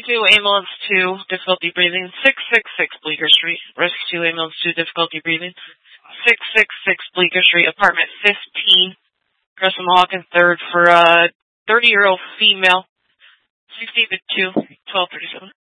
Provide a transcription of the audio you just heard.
Ambulance 2, difficulty breathing, 666 Bleecker Street. Rescue 2, Ambulance 2, difficulty breathing, 666 Bleecker Street, apartment 15, Crescent Mohawk and 3rd for a 30-year-old female, 16 to 2, 1237.